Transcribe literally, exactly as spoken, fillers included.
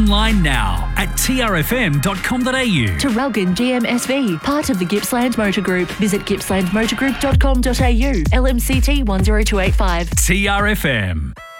online now at t r f m dot com dot a u. Traralgon G M S V, part of the Gippsland Motor Group. Visit gippsland motor group dot com dot a u. L M C T one zero two eight five. T R F M.